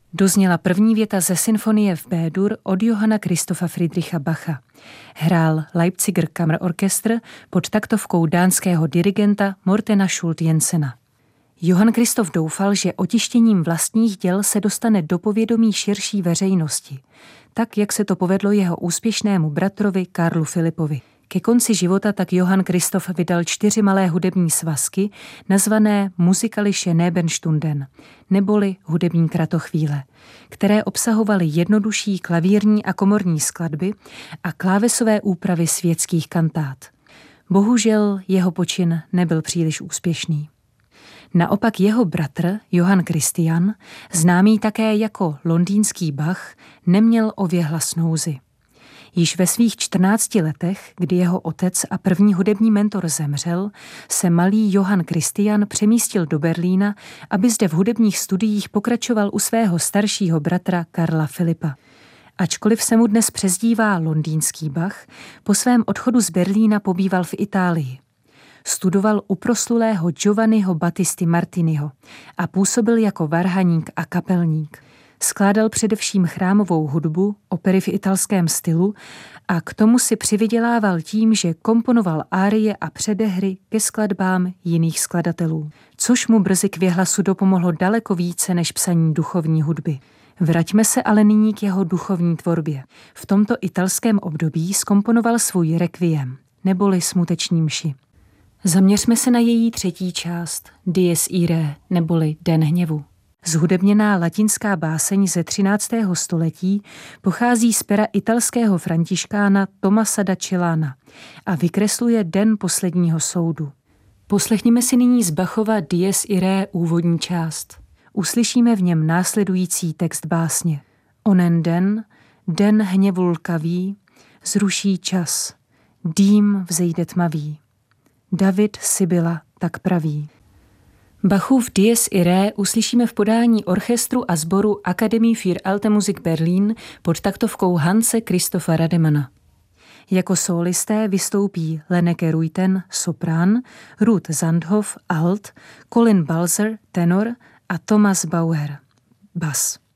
Dozněla první věta ze symfonie v B-dur od Johanna Christopha Friedricha Bacha. Hrál Leipziger Kammerorchester pod taktovkou dánského dirigenta Mortena Schult-Jensena. Johann Christoph doufal, že otištěním vlastních děl se dostane do povědomí širší veřejnosti, tak jak se to povedlo jeho úspěšnému bratrovi Karlu Filipovi. Ke konci života tak Johann Christoph vydal 4 malé hudební svazky, nazvané Musikalische Nebenstunden, neboli hudební kratochvíle, které obsahovaly jednodušší klavírní a komorní skladby a klávesové úpravy světských kantát. Bohužel jeho počin nebyl příliš úspěšný. Naopak jeho bratr Johann Christian, známý také jako londýnský Bach, neměl o věhlas nouzi. Již ve svých 14 letech, kdy jeho otec a první hudební mentor zemřel, se malý Johann Christian přemístil do Berlína, aby zde v hudebních studiích pokračoval u svého staršího bratra Karla Filipa. Ačkoliv se mu dnes přezdívá londýnský Bach, po svém odchodu z Berlína pobýval v Itálii. Studoval u proslulého Giovanniho Battisti Martiniho a působil jako varhaník a kapelník. Skládal především chrámovou hudbu, opery v italském stylu a k tomu si přivydělával tím, že komponoval árie a předehry ke skladbám jiných skladatelů, což mu brzy k věhlasu dopomohlo daleko více než psaní duchovní hudby. Vraťme se ale nyní k jeho duchovní tvorbě. V tomto italském období zkomponoval svůj requiem, neboli smuteční mši. Zaměřme se na její třetí část, Dies Irae, neboli Den hněvu. Zhudebněná latinská báseň ze 13. století pochází z pera italského františkána Tomasa da Celana a vykresluje Den posledního soudu. Poslechněme si nyní z Bachova Dies Irae úvodní část. Uslyšíme v něm následující text básně. Onen den, den hněvu lkavý, zruší čas, dým vzejde tmavý. David Sibyla tak praví. Bachův Dies Irae uslyšíme v podání orchestru a sboru Akademie für Alte Musik Berlin pod taktovkou Hanse Christopha Rademana. Jako solisté vystoupí Lenneke Ruijten, soprán, Ruth Zandhoff, alt, Colin Balzer, tenor a Thomas Bauer, bas.